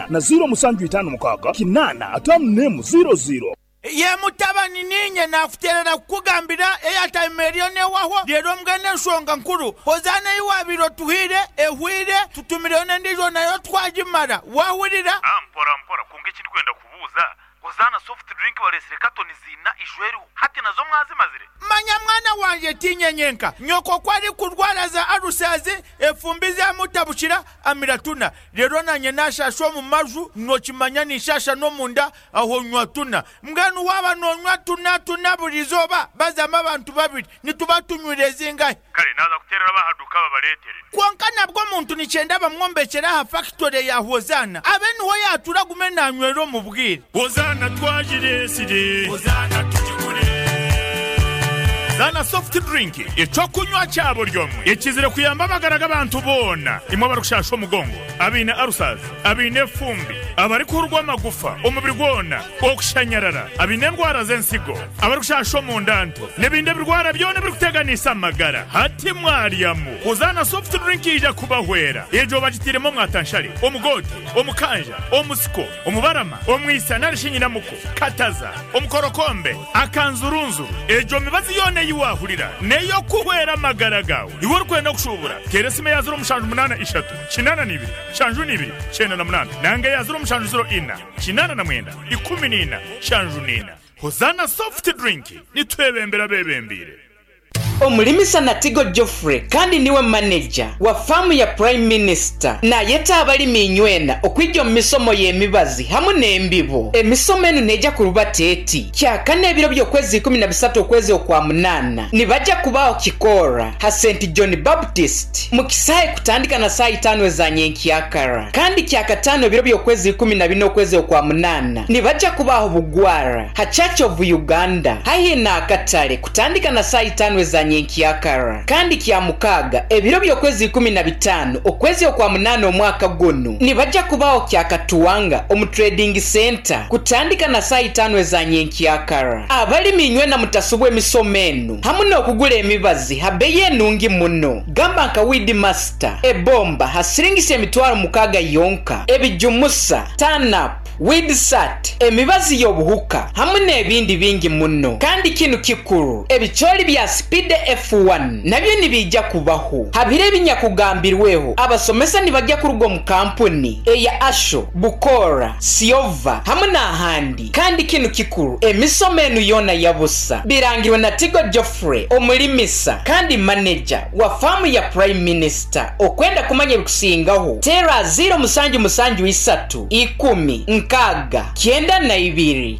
na 0756 kinana atamunemu 00. Ye mutabani ninye nafuterera kugambira airtime erione waho rero mgane nsonga nkuru hozana iwabiro tuhire ehwire tutumirone ndizo nayo twajimara wahurira mpora kunge kiri kwenda kubuza hozana soft drink walesere katoni zina ijweru hati nazo mwazimazire manya mwana wanje tinyenyenka nyoko kwari kurwara za arusazi efumbiza mutabushira amiratuna rero nanye nashasho mu maju nokimanya nishasha no munda aho nywatuna mganu waba no nywatuna burizoba bazama abantu babiri nitubatunyureze ingahe kare naza kuterera bahaduka babaletere kwankana bwo muntu nicenda bamwombekera ha factory ya hozana abeni ho yatura gumena nywero mu bwire hozana twajire sire hozana tujigure Zana soft drink ico kunywa cyabo ryomwe ikizire kuyamba bagaraga abantu bona imwe barushasho mugongo abine arusazi abine fumbi abari kurwa magufa umubiri gwona okushanyarara abine ndwara zensigo abarushasho mu ndanto nebinde birwara byone biri kuteganisa amagara hati mwariyamu uzana soft drink ija kubahwera ejo bagitiremo mwatanshari omugoti omukanja omusiko omubarama omwisa narishinyina muko kataza omukorokombe akanzurunzu ejo mibazi yone yiwahurira neyo kuhwera magara gawe iwo rukwenda kushubura keresime yazuro mushanju 83 82 shanju 2 98 nange yazuro mushanju 04 98 14 shanju 4 hozana soft drink nitwebembera bebembire Omulimisa Natigo Geoffrey kandi niwe manager wa famu ya Prime Minister na yeta abalimi nywena okwijjo misomo y'emibazi hamwe n'embibo emisomo eno neja kurubateti kyakane ebiro by'okwezi 13 okwezi okwa munana nibaja kubao kikora ha St John Baptist mu kisaye kutandika na saa 5 za nyenkyakara kandi kyakatano ebiro by'okwezi 14 okwezi okwa munana nibaja kubao bugwara ha Church of Uganda hayi na akatale kutandika na saa 5 za nyenkyakara kandi kya mukaga ebiro by'okwezi 15 okwezi okwa munana omwaka guno nibaja kubao kyakatuwanga omu trading center kutandika na saa 5 za nyenkyakara abalimi nywena mutasubwe emisomo eno hamwe n'okugula emibazi habe yenungi muno gamba nka weed master ebomba hasiringise emitwalo mukaga yonka ebijumusa tanap Weedsat emibazi y'obuhuka hamwe n'ebindi bingi muno kandi kinu kikuru ebicholi bya Speed F1 nabyo nibijja kubaho habire binya kugambirweho abasomesa nibajja kurugo mu kampuni eya Asho Bukora Siova hamwe n'ahandi kandi kinu kikuru emisomo eno yona yabusa birangirwa na Tigo Geoffrey omulimisa kandi manager wa famu ya Prime Minister okwenda kumanya bikusingaho tera 0 10 Nkaga kienda na ibiri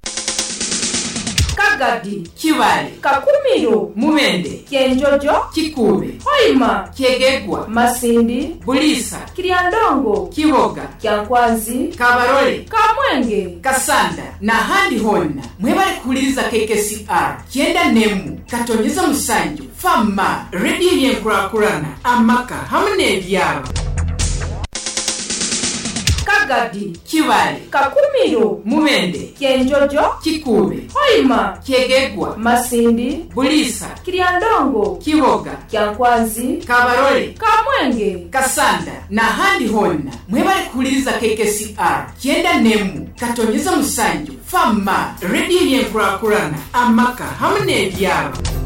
Kagadi Kibale Kakumiro Mumende Kenjojo Kikube Hoima Kiegegwa Masindi Bulisa Kiriandongo Kiboga Kyankwazi Kabarole Kamwenge Kasanda na handi hona mwebale kuliriza KKCR kienda nemu katonyeza musanju fama radio yenkurakurana amaka hamne byaro Kagadi Kibale Kakumiro Mumende Kenjojo Kikube Hoima Kiegegwa Masindi Bulisa Kiriandongo Kiboga Kyankwazi Kabarole Kamwenge Kasanda na handi hona mwebale kuliriza KKCR kienda nemu katonyeza musanju fama radio yenkurakurana amaka hamne byaro